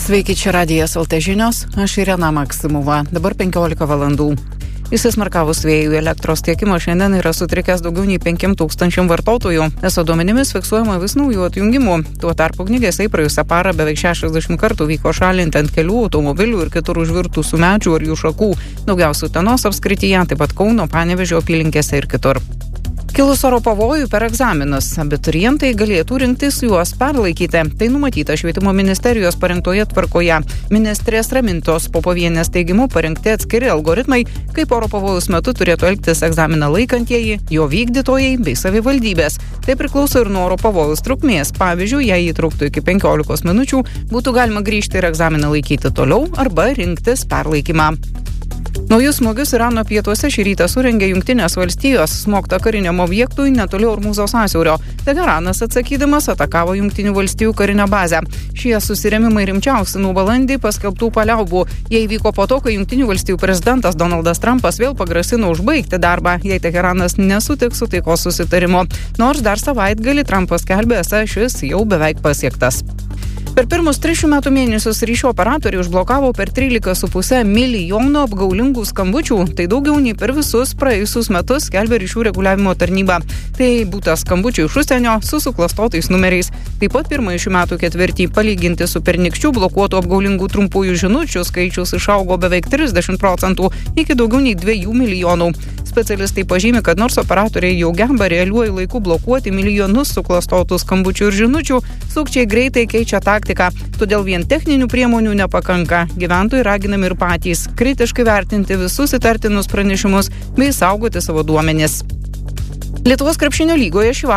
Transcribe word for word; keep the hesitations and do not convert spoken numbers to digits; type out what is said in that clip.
Sveiki, čia Radijas L T žinios, aš Irena Maksimova, dabar penkiolika valandų. Įsismarkavus vėjų elektros tiekimo šiandien yra sutrikęs daugiau nei penkiem tūkstančiam vartotojų. Eso duomenimis fiksuojama vis naujų atjungimų. Tuo tarpu ugniagesiai praėjusią parą beveik šešiasdešimt kartų vyko šalinti ant kelių, automobilių ir kitur užvirtusių medžių ar jų šakų. Daugiausiai Utenos apskrityje, taip pat Kauno, Panevėžio apylinkėse ir kitur. Kilus oro pavojų per egzaminus, abiturientai galėtų rinktis juos perlaikyti. Tai numatyta Švietimo ministerijos parengtoje tvarkoje. Ministrės Ramintos Popovienės teigimu parengti atskiri algoritmai, kaip oro pavojaus metu turėtų elgtis egzaminą laikantieji, jo vykdytojai bei savivaldybės. Tai priklauso ir nuo oro pavojaus trukmės. Pavyzdžiui, jei jį truktų iki penkiolikos minučių, būtų galima grįžti ir egzaminą laikyti toliau arba rinktis perlaikymą. Naujus smūgius Irano pietuose šį rytą surengė Jungtinės valstijos, smogta kariniam objektui netoli Ormūzo sąsiaurio. Teheranas atsakydamas atakavo Jungtinių valstijų karinę bazę. Šie susirėmimai rimčiausi nuo balandį paskelbtų paliaubų. Jie įvyko po to, kai Jungtinių valstijų prezidentas Donaldas Trumpas vėl pagrasino užbaigti darbą, jei Teheranas nesutiks su taikos susitarimu. Nors dar savaitgalį Trumpas skelbė, esą šis jau beveik pasiektas. Per pirmus tris šių metų mėnesius ryšio operatoriai užblokavo per trylika su puse milijono apgaulingų skambučių. Tai daugiau nei per visus praėjusius metus, skelbia ryšių reguliavimo tarnyba. Tai būta skambučiai iš užsienio su suklastotais numeriais. Taip pat pirmąjį šių metų ketvirtį palyginti su pernykščiu blokuotų apgaulingų trumpųjų žinučių skaičius išaugo beveik trisdešimt procentų iki daugiau nei dviejų milijonų. Specialistai pažymi, kad nors operatoriai jau geba realiuoju laiku blokuoti milijonus suklastotų skambučių ir žinučių, sukčiai greitai keičia taktiką, todėl vien techninių priemonių nepakanka. Gyventojai raginami ir patys kritiškai vertinti visus įtartinus pranešimus bei saugoti savo duomenis. Lietuvos krepšinio lygoje šį vakarą